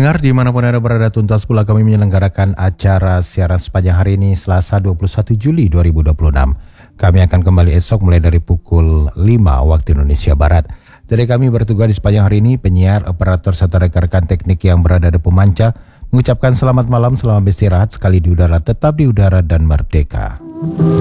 Pendengar dimanapun Anda berada, tuntas pula kami menyelenggarakan acara siaran sepanjang hari ini Selasa 21 Juli 2026. Kami akan kembali esok mulai dari pukul 5 waktu Indonesia Barat. Jadi kami bertugas di sepanjang hari ini, penyiar, operator, serta rekan-rekan teknik yang berada di pemancar, mengucapkan selamat malam, selamat beristirahat, sekali di udara, tetap di udara dan merdeka.